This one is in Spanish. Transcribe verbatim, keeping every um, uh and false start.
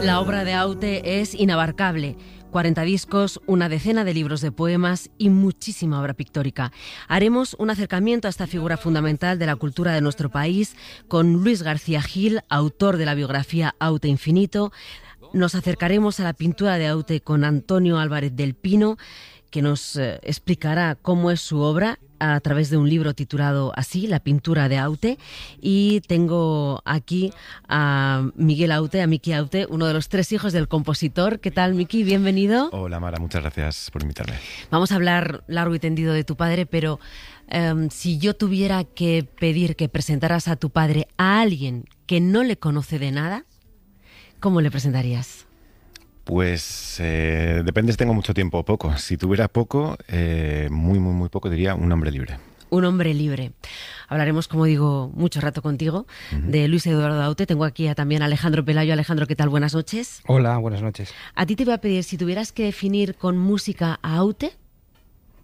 La obra de Aute es inabarcable. cuarenta discos, una decena de libros de poemas y muchísima obra pictórica. Haremos un acercamiento a esta figura fundamental de la cultura de nuestro país con Luis García Gil, autor de la biografía Aute Infinito. Nos acercaremos a la pintura de Aute con Antonio Álvarez del Pino, que nos eh, explicará cómo es su obra a través de un libro titulado así, La pintura de Aute. Y tengo aquí a Miguel Aute, a Miki Aute, uno de los tres hijos del compositor. ¿Qué tal, Miki? Bienvenido. Hola, Mara, muchas gracias por invitarme. Vamos a hablar largo y tendido de tu padre, pero um, si yo tuviera que pedir que presentaras a tu padre a alguien que no le conoce de nada, ¿cómo le presentarías? Pues eh, depende si tengo mucho tiempo o poco. Si tuviera poco, eh, muy, muy, muy poco, diría un hombre libre. Un hombre libre. Hablaremos, como digo, mucho rato contigo, uh-huh. de Luis Eduardo Aute. Tengo aquí a, también a Alejandro Pelayo. Alejandro, ¿qué tal? Buenas noches. Hola, buenas noches. A ti te voy a pedir, si tuvieras que definir con música a Aute,